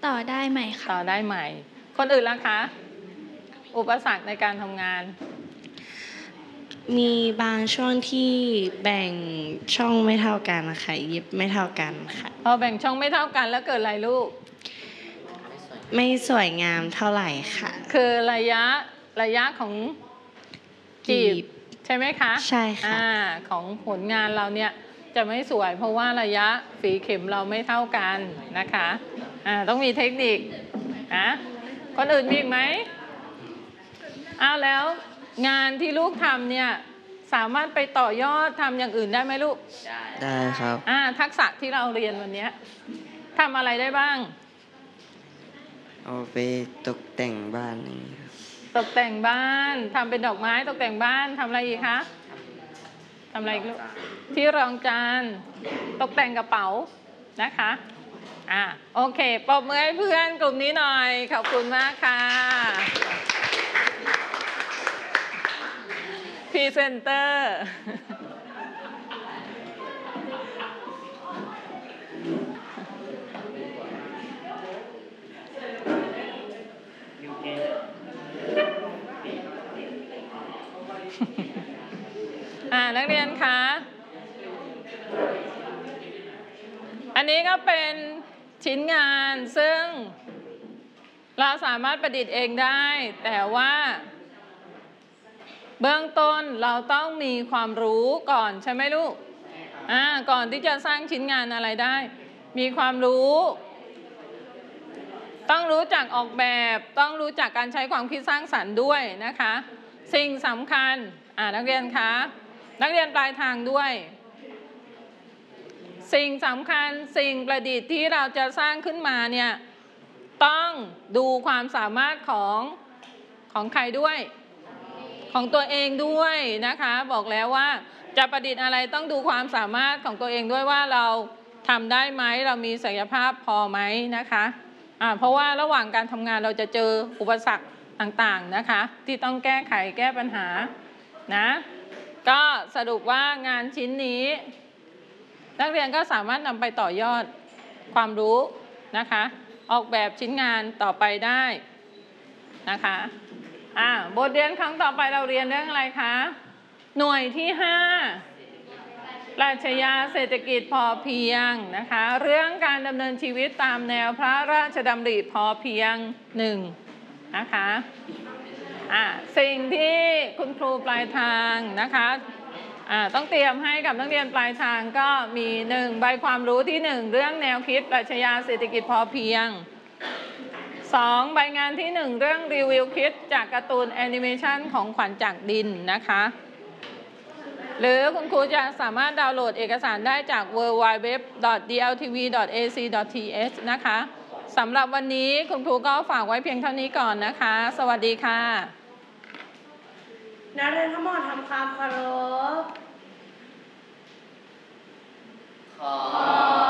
ต่อได้ใหม่ค่ะต่อได้ใหม่คนอื่นล่ะคะอุปสรรคในการทำงานมีบางช่วงที่แบ่งช่องไม่เท่ากันนะคะเย็บไม่เท่ากันค่ะพอแบ่งช่องไม่เท่ากันแล้วเกิดอะไรลูกไม่สวยงามเท่าไหร่ค่ะคือระยะของจีบใช่ไหมคะใช่ค่ะของผลงานเราเนี่ยจะไม่สวยเพราะว่าระยะฝีเข็มเราไม่เท่ากันนะคะต้องมีเทคนิคนะคนอื่นมีอีกไหมแล้วงานที่ลูกทำเนี่ยสามารถไปต่อยอดทำอย่างอื่นได้ไหมลูกได้ครับทักษะที่เราเรียนวันนี้ทำอะไรได้บ้างเอาไปตกแต่งบ้านนี่ตกแต่งบ้านทำเป็นดอกไม้ตกแต่งบ้านทำอะไรอีกคะทำอะไรลูกที่รองจานตกแต่งกระเป๋านะคะโอเคปรบมือให้เพื่อนกลุ่มนี้หน่อยขอบคุณมากค่ะพรีเซนเตอร์นักเรียนคะอันนี้ก็เป็นชิ้นงานซึ่งเราสามารถประดิษฐ์เองได้แต่ว่าเบื้องต้นเราต้องมีความรู้ก่อนใช่ไหมลูกก่อนที่จะสร้างชิ้นงานอะไรได้มีความรู้ต้องรู้จักออกแบบต้องรู้จักการใช้ความคิดสร้างสรรค์ด้วยนะคะสิ่งสำคัญนักเรียนคะนักเรียนปลายทางด้วยสิ่งสำคัญสิ่งประดิษฐ์ที่เราจะสร้างขึ้นมาเนี่ยต้องดูความสามารถของใครด้วยของตัวเองด้วยนะคะบอกแล้วว่าจะประดิษฐ์อะไรต้องดูความสามารถของตัวเองด้วยว่าเราทำได้ไหมเรามีศักยภาพพอไหมนะคะเพราะว่าระหว่างการทำงานเราจะเจออุปสรรคต่างๆนะคะที่ต้องแก้ไขแก้ปัญหานะก็สรุปว่างานชิ้นนี้นักเรียนก็สามารถนำไปต่อยอดความรู้นะคะออกแบบชิ้นงานต่อไปได้นะคะบทเรียนครั้งต่อไปเราเรียนเรื่องอะไรคะหน่วยที่5ปรัชญาเศรษฐกิจพอเพียงนะคะเรื่องการดำเนินชีวิตตามแนวพระราชดำริพอเพียง1นะคะสิ่งที่คุณครูปลายทางนะคะต้องเตรียมให้กับนักเรียนปลายทางก็มี1ใบความรู้ที่1เรื่องแนวคิดปรัชญาเศรษฐกิจพอเพียง2ใบงานที่1เรื่องรีวิวคิดจากการ์ตูนแอนิเมชันของขวัญจากดินนะคะหรือคุณครูจะสามารถดาวน์โหลดเอกสารได้จาก www.dltv.ac.th นะคะสำหรับวันนี้คุณครูก็ฝากไว้เพียงเท่านี้ก่อนนะคะสวัสดีค่ะนักเรียนทั้งหมดทำความเคารพขอ